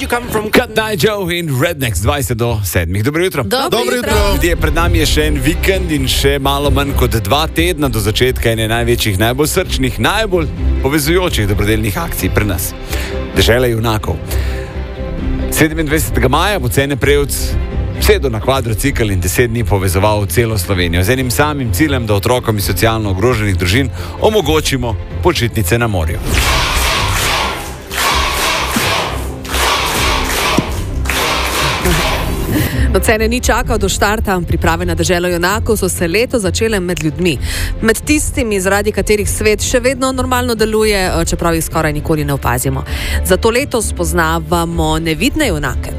Cut Night Joe in Rednecks 20 do 7. Dobro jutro. Dobro jutro. Ljudje, pred nami je še en vikend in še malo manj kot 2 tedna do začetka ene največjih, najbolj srčnih, najbolj povezujočih dobrodelnih akcij pri nas. Dežela junakov. 27. maja bo Cene Prevc sedel na kvadrocikl in 10 dni povezoval celo Slovenijo z enim samim ciljem, da otrokom iz socialno ogroženih družin omogočimo počitnice na morju. No, Cene ni čakal do štarta. Priprave na Deželo junakov so se leto začele med ljudmi. Med tistimi, zaradi katerih svet še vedno normalno deluje, čeprav jih skoraj nikoli ne opazimo. Zato letos spoznavamo nevidne junake.